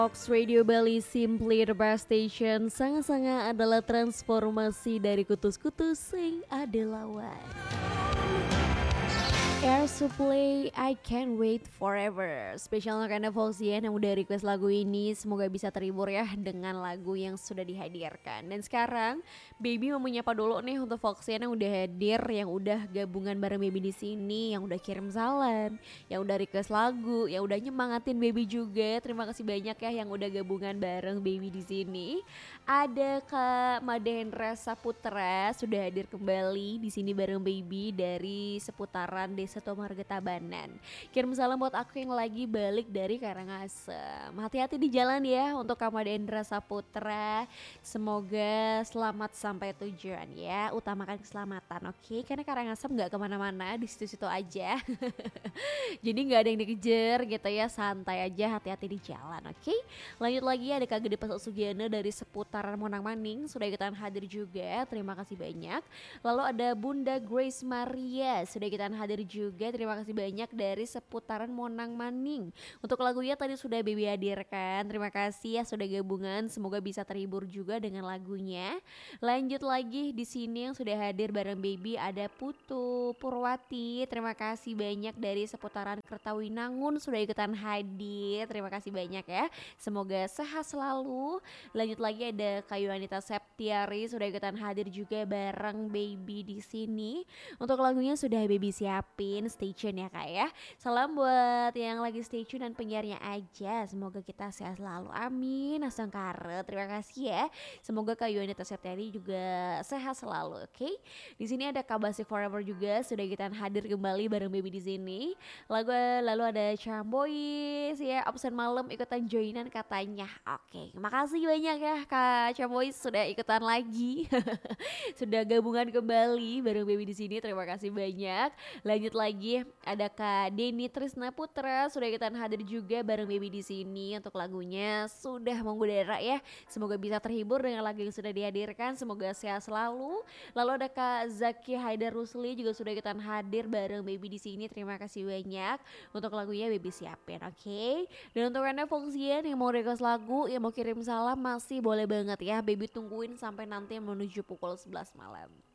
Fox Radio Bali Simply the Best Station. Sanga-sanga adalah transformasi dari kutus-kutus sing ada lawan. Air Supply I Can't Wait Forever. Spesial untuk Anda Foxian yang udah request lagu ini. Semoga bisa terhibur ya dengan lagu yang sudah dihadirkan. Dan sekarang Baby mau menyapa dulu nih untuk Foxian yang udah hadir, yang udah gabungan bareng Baby di sini, yang udah kirim salam, yang udah request lagu, yang udah nyemangatin Baby juga. Terima kasih banyak ya yang udah gabungan bareng Baby di sini. Ada Kak Madehendra Saputra sudah hadir kembali di sini bareng Baby dari seputaran Desa Tomarga Tabanan. Kirim salam buat aku yang lagi balik dari Karangasem. Hati-hati di jalan ya untuk Kak Madehendra Saputra. Semoga selamat sampai tujuan ya. Utamakan keselamatan, oke? Karena Karangasem nggak kemana-mana, di situ-situ aja. Jadi nggak ada yang dikejar gitu ya, santai aja, hati-hati di jalan, oke? Lanjut lagi ada Kak Gede Pasok Sugiana dari seputaran Monang Maning sudah ikutan hadir juga, terima kasih banyak. Lalu ada Bunda Grace Maria sudah ikutan hadir juga, terima kasih banyak dari seputaran Monang Maning. Untuk lagunya tadi sudah Baby hadirkan, terima kasih ya sudah gabungan, semoga bisa terhibur juga dengan lagunya. Lanjut lagi di sini yang sudah hadir bareng Baby ada Putu Purwati, terima kasih banyak dari seputaran Kertawinangun sudah ikutan hadir, terima kasih banyak ya. Semoga sehat selalu. Lanjut lagi ada Kayu Anita Septiari sudah ikutan hadir juga bareng Baby di sini. Untuk lagunya sudah Baby siapin, stay tune ya Kak ya. Salam buat yang lagi stay tune dan penyiarnya aja. Semoga kita sehat selalu. Amin. Asangkare. Terima kasih ya. Semoga Kayu Anita Septiari juga sehat selalu. Oke. Di sini ada Kabasik Forever juga sudah ikutan hadir kembali bareng Baby di sini. Lalu ada Chamboys ya, absen malam ikutan joinan katanya. Oke, makasih banyak ya Kak Chamboys sudah ikutan lagi. Sudah gabungan kembali bareng Baby di sini. Terima kasih banyak. Lanjut lagi ada Kak Denny Trisna Putra sudah ikutan hadir juga bareng Baby di sini. Untuk lagunya sudah mengudara ya. Semoga bisa terhibur dengan lagu yang sudah dihadirkan. Semoga sehat selalu. Lalu ada Kak Zaki Haidar Rusli juga sudah ikutan hadir bareng Baby di sini. Terima kasih banyak. Untuk lagunya Baby siapin, oke? Dan untuk Anda Foxian yang mau request lagu, yang mau kirim salam masih boleh banget ya. Baby tungguin sampai nanti menuju pukul 11 malam.